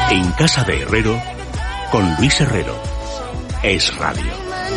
En Casa de Herrero, con Luis Herrero. Es Radio.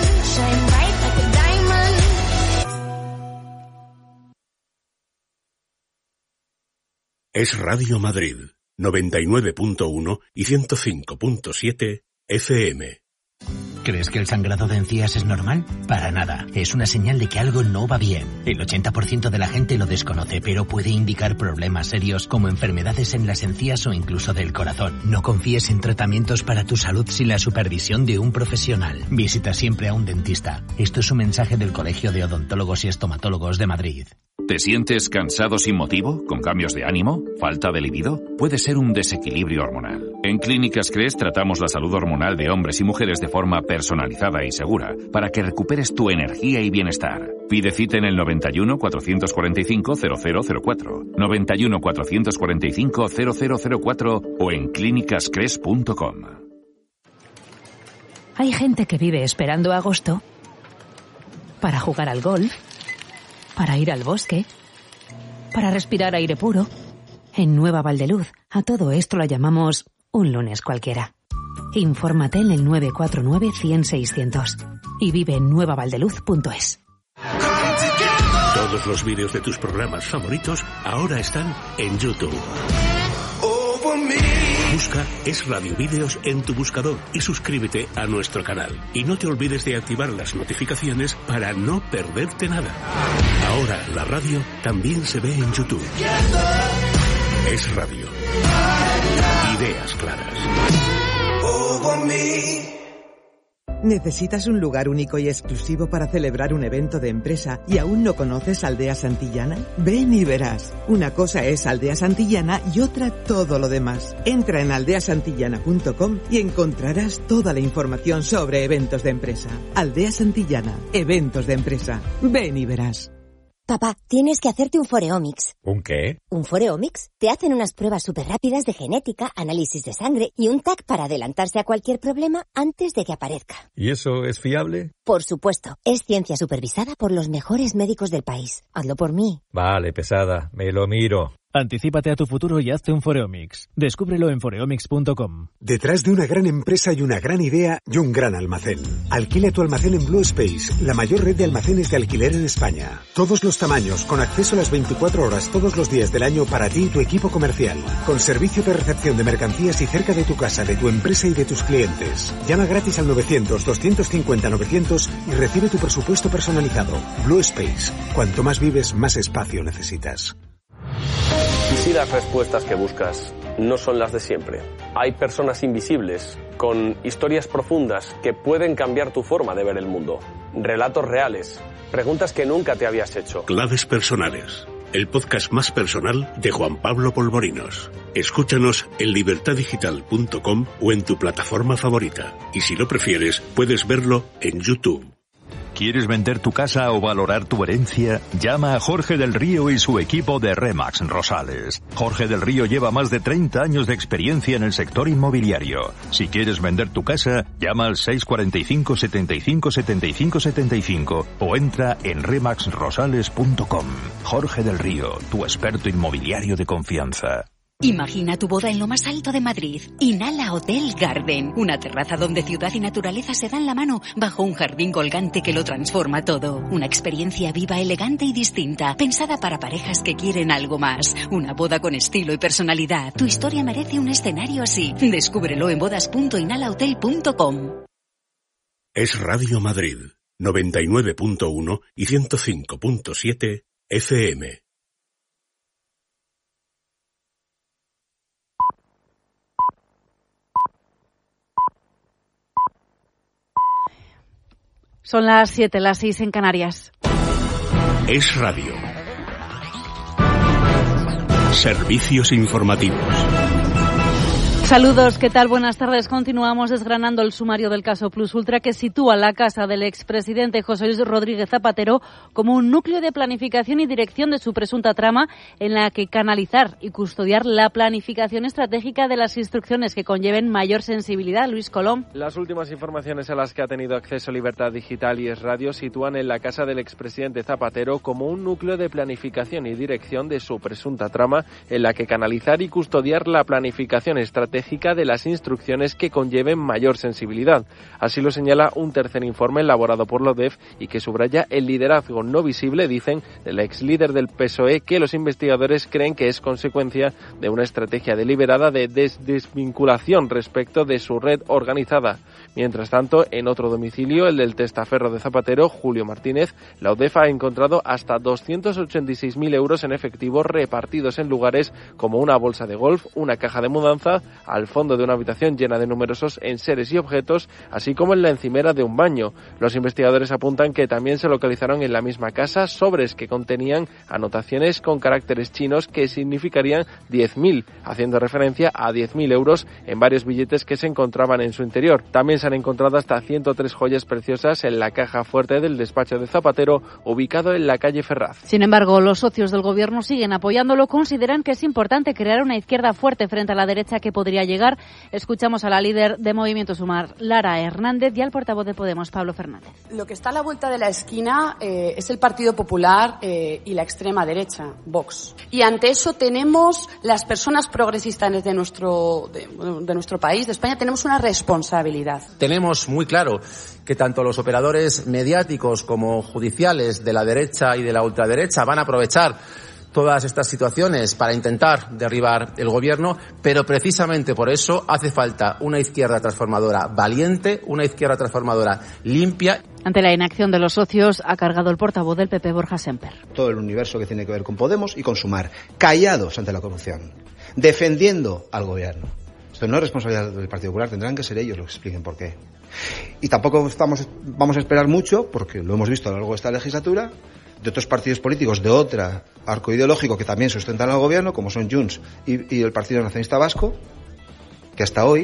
Es Radio Madrid, 99.1 y 105.7 FM. ¿Crees que el sangrado de encías es normal? Para nada. Es una señal de que algo no va bien. El 80% de la gente lo desconoce, pero puede indicar problemas serios como enfermedades en las encías o incluso del corazón. No confíes en tratamientos para tu salud sin la supervisión de un profesional. Visita siempre a un dentista. Esto es un mensaje del Colegio de Odontólogos y Estomatólogos de Madrid. ¿Te sientes cansado sin motivo? ¿Con cambios de ánimo? ¿Falta de libido? Puede ser un desequilibrio hormonal. En Clínicas Cres tratamos la salud hormonal de hombres y mujeres de forma personalizada y segura para que recuperes tu energía y bienestar. Pide cita en el 91 445 0004, 91 445 0004 o en clínicascres.com. Hay gente que vive esperando agosto para jugar al golf, para ir al bosque, para respirar aire puro. En Nueva Valdeluz, a todo esto lo llamamos un lunes cualquiera. Infórmate en el 949-100-600 y vive en nuevavaldeluz.es. Todos los vídeos de tus programas favoritos ahora están en YouTube. Busca Es Radio Vídeos en tu buscador y suscríbete a nuestro canal. Y no te olvides de activar las notificaciones para no perderte nada. Ahora la radio también se ve en YouTube. Es Radio. Ideas claras. ¿Necesitas un lugar único y exclusivo para celebrar un evento de empresa y aún no conoces Aldea Santillana? Ven y verás. Una cosa es Aldea Santillana y otra todo lo demás. Entra en aldeasantillana.com y encontrarás toda la información sobre eventos de empresa. Aldea Santillana, eventos de empresa. Ven y verás. Papá, tienes que hacerte un Foreomics. ¿Un qué? ¿Un Foreomics? Te hacen unas pruebas súper rápidas de genética, análisis de sangre y un TAC para adelantarse a cualquier problema antes de que aparezca. ¿Y eso es fiable? Por supuesto. Es ciencia supervisada por los mejores médicos del país. Hazlo por mí. Vale, pesada. Me lo miro. Anticípate a tu futuro y hazte un Foreomics. Descúbrelo en foreomics.com. Detrás de una gran empresa hay una gran idea y un gran almacén. Alquila tu almacén en Blue Space, la mayor red de almacenes de alquiler en España. Todos los tamaños, con acceso a las 24 horas todos los días del año para ti y tu equipo comercial. Con servicio de recepción de mercancías y cerca de tu casa, de tu empresa y de tus clientes. Llama gratis al 900-250-900 y recibe tu presupuesto personalizado. Blue Space. Cuanto más vives, más espacio necesitas. ¿Y si las respuestas que buscas no son las de siempre? Hay personas invisibles, con historias profundas que pueden cambiar tu forma de ver el mundo. Relatos reales, preguntas que nunca te habías hecho. Claves personales, el podcast más personal de Juan Pablo Polvorinos. Escúchanos en libertaddigital.com o en tu plataforma favorita. Y si lo prefieres, puedes verlo en YouTube. ¿Quieres vender tu casa o valorar tu herencia? Llama a Jorge del Río y su equipo de Remax Rosales. Jorge del Río lleva más de 30 años de experiencia en el sector inmobiliario. Si quieres vender tu casa, llama al 645 75 75 75 o entra en remaxrosales.com. Jorge del Río, tu experto inmobiliario de confianza. Imagina tu boda en lo más alto de Madrid. Inhala Hotel Garden, una terraza donde ciudad y naturaleza se dan la mano bajo un jardín colgante que lo transforma todo. Una experiencia viva, elegante y distinta, pensada para parejas que quieren algo más. Una boda con estilo y personalidad. Tu historia merece un escenario así. Descúbrelo en bodas.inhalahotel.com. Es Radio Madrid, 99.1 y 105.7 FM. Son las 7, las 6 en Canarias. Es Radio. Servicios informativos. Saludos, ¿qué tal? Buenas tardes. Continuamos desgranando el sumario del caso Plus Ultra que sitúa la casa del expresidente José Luis Rodríguez Zapatero como un núcleo de planificación y dirección de su presunta trama en la que canalizar y custodiar la planificación estratégica de las instrucciones que conlleven mayor sensibilidad. Luis Colom. Las últimas informaciones a las que ha tenido acceso Libertad Digital y Es Radio sitúan en la casa del expresidente Zapatero como un núcleo de planificación y dirección de su presunta trama en la que canalizar y custodiar la planificación estratégica estratégica de las instrucciones que conlleven mayor sensibilidad. Así lo señala un tercer informe elaborado por la UDEF y que subraya el liderazgo no visible, dicen, del ex líder del PSOE, que los investigadores creen que es consecuencia de una estrategia deliberada de desvinculación respecto de su red organizada. Mientras tanto, en otro domicilio, el del testaferro de Zapatero, Julio Martínez, la UDEF ha encontrado hasta 286.000 euros en efectivo repartidos en lugares como una bolsa de golf, una caja de mudanza, al fondo de una habitación llena de numerosos enseres y objetos, así como en la encimera de un baño. Los investigadores apuntan que también se localizaron en la misma casa sobres que contenían anotaciones con caracteres chinos que significarían 10.000, haciendo referencia a 10.000 euros en varios billetes que se encontraban en su interior. También se han encontrado hasta 103 joyas preciosas en la caja fuerte del despacho de Zapatero, ubicado en la calle Ferraz. Sin embargo, los socios del gobierno siguen apoyándolo, consideran que es importante crear una izquierda fuerte frente a la derecha que podría llegar. Escuchamos a la líder de Movimiento Sumar, Lara Hernández, y al portavoz de Podemos, Pablo Fernández. Lo que está a la vuelta de la esquina es el Partido Popular y la extrema derecha, Vox. Y ante eso tenemos, las personas progresistas de nuestro país, de España, tenemos una responsabilidad. Tenemos muy claro que tanto los operadores mediáticos como judiciales de la derecha y de la ultraderecha van a aprovechar todas estas situaciones para intentar derribar el gobierno, pero precisamente por eso hace falta una izquierda transformadora valiente, una izquierda transformadora limpia. Ante la inacción de los socios, ha cargado el portavoz del PP, Borja Semper. Todo el universo que tiene que ver con Podemos y con Sumar, callados ante la corrupción, defendiendo al gobierno. Esto no es responsabilidad del Partido Popular, tendrán que ser ellos los que expliquen por qué. Y tampoco vamos a esperar mucho, porque lo hemos visto a lo largo de esta legislatura, de otros partidos políticos de otro arco ideológico que también sustentan al gobierno, como son Junts y el Partido Nacionalista Vasco, que hasta hoy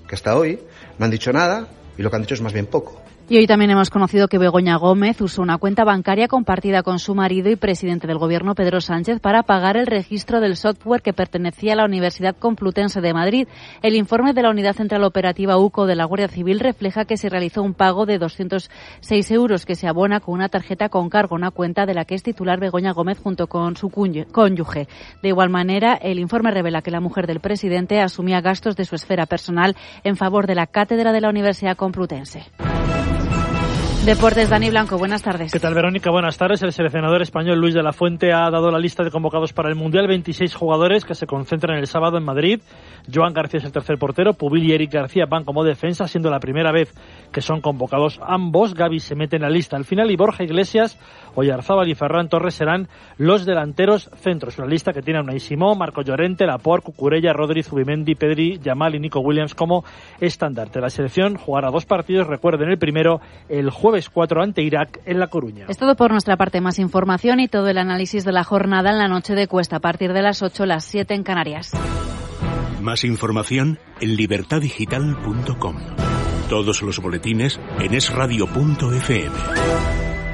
no han dicho nada y lo que han dicho es más bien poco. Y hoy también hemos conocido que Begoña Gómez usó una cuenta bancaria compartida con su marido y presidente del Gobierno, Pedro Sánchez, para pagar el registro del software que pertenecía a la Universidad Complutense de Madrid. El informe de la Unidad Central Operativa UCO de la Guardia Civil refleja que se realizó un pago de 206 euros que se abona con una tarjeta con cargo a una cuenta de la que es titular Begoña Gómez junto con su cónyuge. De igual manera, el informe revela que la mujer del presidente asumía gastos de su esfera personal en favor de la cátedra de la Universidad Complutense. Deportes, Dani Blanco, buenas tardes. ¿Qué tal, Verónica? Buenas tardes. El seleccionador español Luis de la Fuente ha dado la lista de convocados para el Mundial, 26 jugadores que se concentran el sábado en Madrid. Joan García es el tercer portero, Pubil y Eric García van como defensa, siendo la primera vez que son convocados ambos. Gavi se mete en la lista al final y Borja Iglesias, Oyarzábal y Ferran Torres serán los delanteros centros. Una lista que tiene a Unai Simón, Marco Llorente, Laporte, Cucurella, Rodri, Zubimendi, Pedri, Yamal y Nico Williams como estandarte. La selección jugará 2 partidos, recuerden el primero el jueves 4 ante Irak en La Coruña. Es todo por nuestra parte. Más información y todo el análisis de la jornada en la noche de Cuesta a partir de las 8, las 7 en Canarias. Más información en libertadigital.com. Todos los boletines en esradio.fm.